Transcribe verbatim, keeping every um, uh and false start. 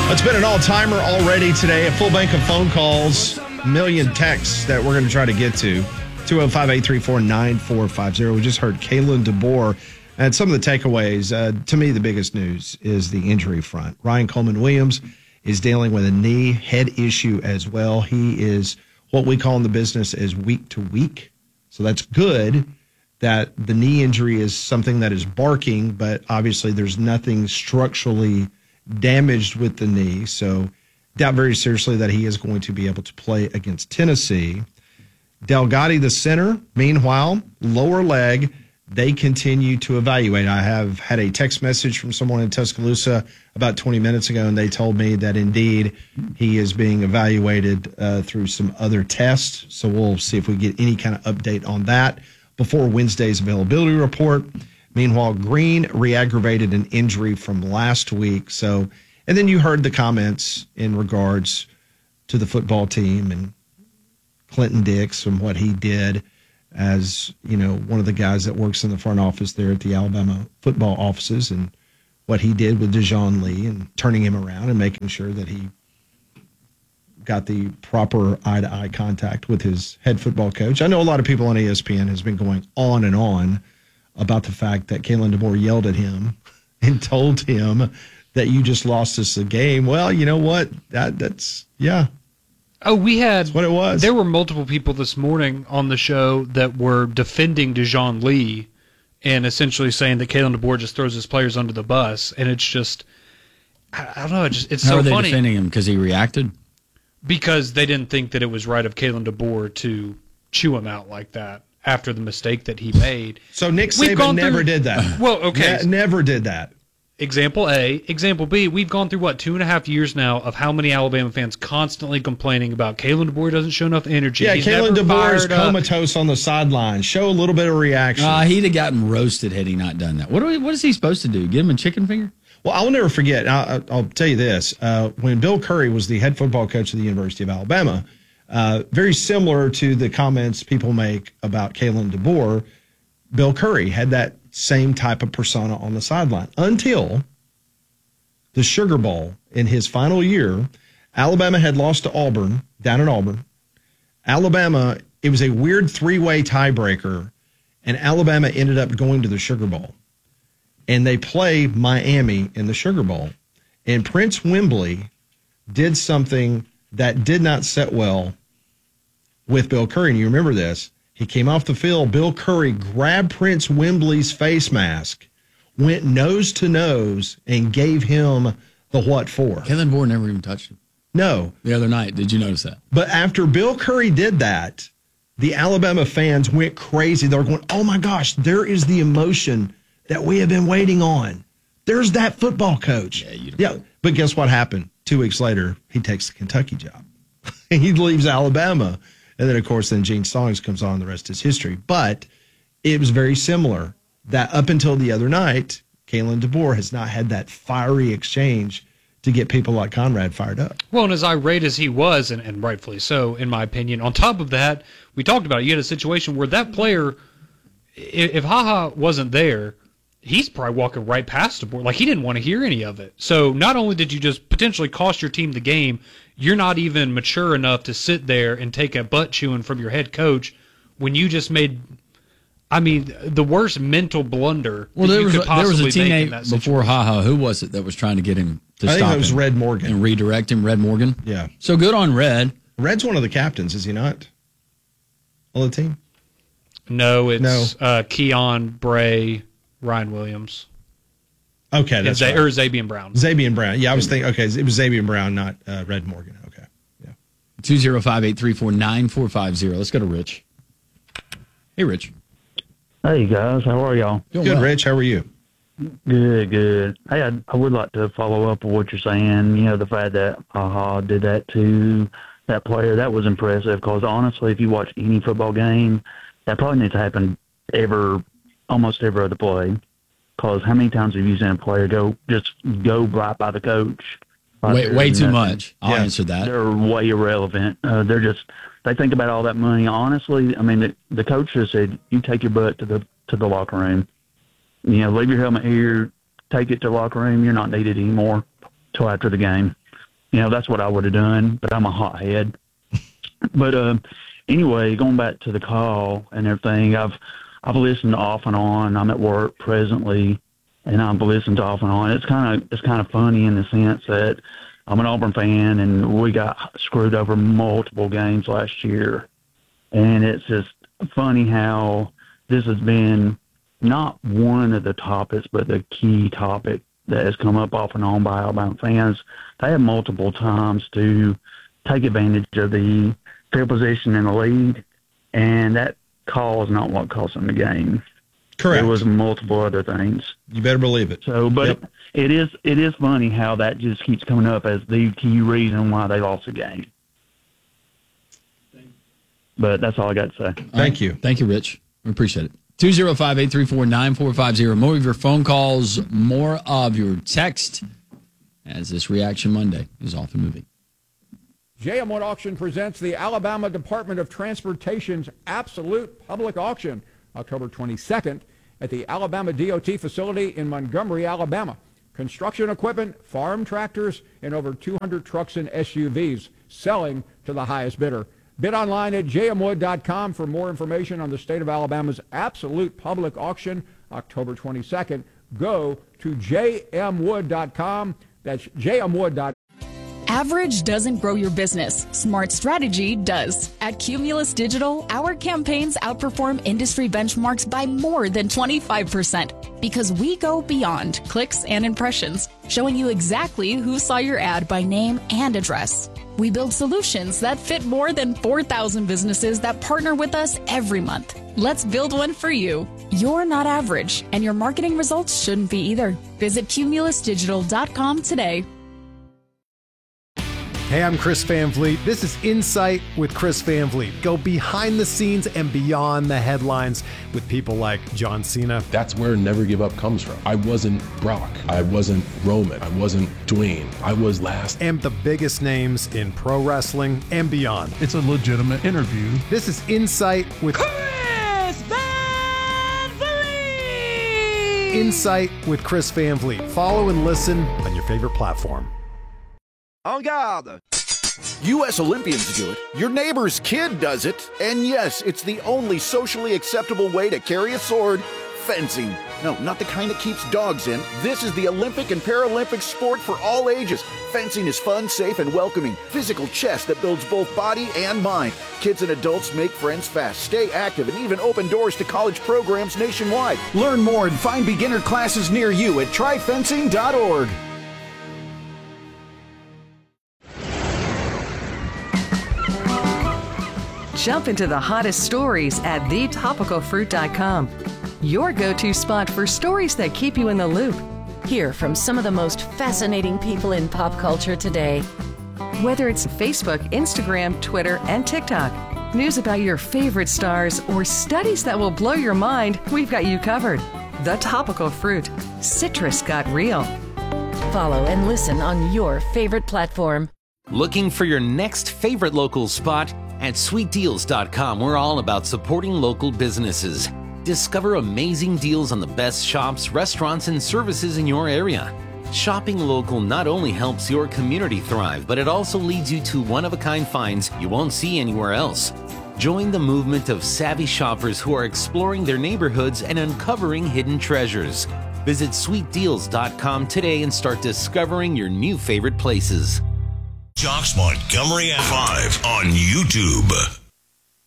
It's been an all-timer already today. A full bank of phone calls, a million texts that we're going to try to get to. two oh five, eight three four, nine four five oh. We just heard Kalen DeBoer. And some of the takeaways, uh, to me, the biggest news is the injury front. Ryan Coleman-Williams is dealing with a knee head issue as well. He is what we call in the business as week to week. So that's good that the knee injury is something that is barking, but obviously there's nothing structurally damaged with the knee. So doubt very seriously that he is going to be able to play against Tennessee. Delgatti, the center, meanwhile, lower leg, they continue to evaluate. I have had a text message from someone in Tuscaloosa about twenty minutes ago, and they told me that indeed he is being evaluated uh, through some other tests. So we'll see if we get any kind of update on that before Wednesday's availability report. Meanwhile, Green re-aggravated an injury from last week. So, and then you heard the comments in regards to the football team and Clinton Dix and what he did as, you know, one of the guys that works in the front office there at the Alabama football offices, and what he did with Dejoun Lee and turning him around and making sure that he got the proper eye-to-eye contact with his head football coach. I know a lot of people on E S P N has been going on and on about the fact that Kalen DeBoer yelled at him and told him that you just lost us a game. Well, you know what? That that's, yeah. Oh, we had... That's what it was. There were multiple people this morning on the show that were defending Dejoun Lee and essentially saying that Kalen DeBoer just throws his players under the bus. And it's just, I, I don't know, it's, just, it's How so are they funny. defending him? Because he reacted? Because they didn't think that it was right of Kalen DeBoer to chew him out like that after the mistake that he made. So Nick We've Saban gone never through- did that. Well, okay. Ne- never did that. Example A. Example B, we've gone through, what, two and a half years now of how many Alabama fans constantly complaining about Kalen DeBoer doesn't show enough energy. Yeah, He's Kalen never DeBoer is fired up. comatose on the sideline. Show a little bit of reaction. Uh, he'd have gotten roasted had he not done that. What, do we, what is he supposed to do? Give him a chicken finger? Well, I'll never forget. I'll, I'll tell you this. Uh, when Bill Curry was the head football coach of the University of Alabama, uh, very similar to the comments people make about Kalen DeBoer, Bill Curry had that same type of persona on the sideline until the Sugar Bowl in his final year. Alabama had lost to Auburn, down in Auburn. Alabama, it was a weird three-way tiebreaker, and Alabama ended up going to the Sugar Bowl. And they play Miami in the Sugar Bowl. And Prince Wembley did something that did not set well with Bill Curry. And you remember this. He came off the field. Bill Curry grabbed Prince Wembley's face mask, went nose to nose, and gave him the what for. Kalen DeBoer never even touched him. No. The other night. Did you notice that? But after Bill Curry did that, the Alabama fans went crazy. They were going, oh, my gosh, there is the emotion that we have been waiting on. There's that football coach. Yeah, you don't yeah. But guess what happened? Two weeks later, he takes the Kentucky job. He leaves Alabama. And then, of course, then Gene Stallings comes on. The rest is history. But it was very similar that up until the other night, Kalen DeBoer has not had that fiery exchange to get people like Conrad fired up. Well, and as irate as he was, and, and rightfully so, in my opinion, on top of that, we talked about it. You had a situation where that player, if, if HaHa wasn't there, he's probably walking right past the board. Like, he didn't want to hear any of it. So not only did you just potentially cost your team the game, you're not even mature enough to sit there and take a butt chewing from your head coach when you just made, I mean, the worst mental blunder Well, that there you was, could a, there was possibly a make in teammate that before situation. HaHa. Who was it that was trying to get him to I stop think it was him Red Morgan. and redirect him? Red Morgan? Yeah. So good on Red. Red's one of the captains, is he not? On the team? No, it's No. Uh, Keon, Bray, Ryan Williams. Okay, And that's Z- right. Or Zabian Brown. Zabian Brown. Yeah, I was thinking, okay, it was Zabian Brown, not uh, Red Morgan. Okay. Yeah. two oh five, eight three four, nine four five oh. Let's go to Rich. Hey, Rich. Hey, guys. How are y'all? Doing Good, well. Rich. How are you? Good, good. Hey, I, I would like to follow up with what you're saying. You know, the fact that HaHa did that to that player, that was impressive because, honestly, if you watch any football game, that probably needs to happen ever, almost every other play. Because how many times have you seen a player go just go right by the coach? Like Way, there's way too nothing? much. I'll Yeah. answer that. They're way irrelevant. Uh, they're just they think about all that money. Honestly, I mean, the, the coach just said, "You take your butt to the to the locker room. You know, leave your helmet here. Take it to the locker room. You're not needed anymore till after the game." you know, that's what I would have done, but I'm a hothead. But uh, anyway, going back to the call and everything, I've I've listened off and on. I'm at work presently, and I've listened off and on. It's kind of it's kind of funny in the sense that I'm an Auburn fan, and we got screwed over multiple games last year, and it's just funny how this has been not one of the topics, but the key topic that has come up off and on by Alabama fans. They have multiple times to take advantage of the field position in the lead, and that call is not what cost them the game. Correct. There was multiple other things. You better believe it. So, but Yep. it is it is funny how that just keeps coming up as the key reason why they lost the game. But that's all I got to say. Thank right. you. Thank you, Rich. We appreciate it. two oh five, eight three four, nine four five zero. More of your phone calls, more of your text as this Reaction Monday is off and moving. J M Wood Auction presents the Alabama Department of Transportation's Absolute Public Auction, October twenty-second, at the Alabama D O T facility in Montgomery, Alabama. Construction equipment, farm tractors, and over two hundred trucks and S U Vs selling to the highest bidder. Bid online at j m wood dot com for more information on the state of Alabama's Absolute Public Auction, October twenty-second. Go to j m wood dot com. That's j m wood dot com. Average doesn't grow your business. Smart strategy does. At Cumulus Digital, our campaigns outperform industry benchmarks by more than twenty-five percent because we go beyond clicks and impressions, showing you exactly who saw your ad by name and address. We build solutions that fit more than four thousand businesses that partner with us every month. Let's build one for you. You're not average, and your marketing results shouldn't be either. Visit cumulus digital dot com today. Hey, I'm Chris Van Vliet. This is Insight with Chris Van Vliet. Go behind the scenes and beyond the headlines with people like John Cena. That's where Never Give Up comes from. I wasn't Brock. I wasn't Roman. I wasn't Dwayne. I was last. And the biggest names in pro wrestling and beyond. It's a legitimate interview. This is Insight with Chris Van Vliet. Insight with Chris Van Vliet. Follow and listen on your favorite platform. En garde! U S Olympians do it, your neighbor's kid does it, and yes, it's the only socially acceptable way to carry a sword, fencing. No, not the kind that keeps dogs in. This is the Olympic and Paralympic sport for all ages. Fencing is fun, safe, and welcoming. Physical chess that builds both body and mind. Kids and adults make friends fast, stay active, and even open doors to college programs nationwide. Learn more and find beginner classes near you at try fencing dot org. Jump into the hottest stories at the topical fruit dot com. Your go-to spot for stories that keep you in the loop. Hear from some of the most fascinating people in pop culture today. Whether it's Facebook, Instagram, Twitter, and TikTok, news about your favorite stars, or studies that will blow your mind, we've got you covered. The Topical Fruit. Citrus got real. Follow and listen on your favorite platform. Looking for your next favorite local spot? At sweet deals dot com, we're all about supporting local businesses. Discover amazing deals on the best shops, restaurants, and services in your area. Shopping local not only helps your community thrive, but it also leads you to one-of-a-kind finds you won't see anywhere else. Join the movement of savvy shoppers who are exploring their neighborhoods and uncovering hidden treasures. Visit sweet deals dot com today and start discovering your new favorite places. Jocks Montgomery at five on YouTube.